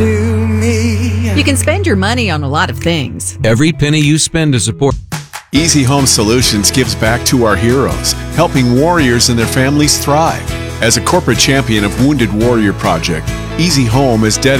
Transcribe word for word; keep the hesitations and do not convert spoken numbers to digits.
to me. You can spend your money on a lot of things. Every penny you spend to support Easy Home Solutions gives back to our heroes, helping warriors and their families thrive. As a corporate champion of Wounded Warrior Project, Easy Home is dedicated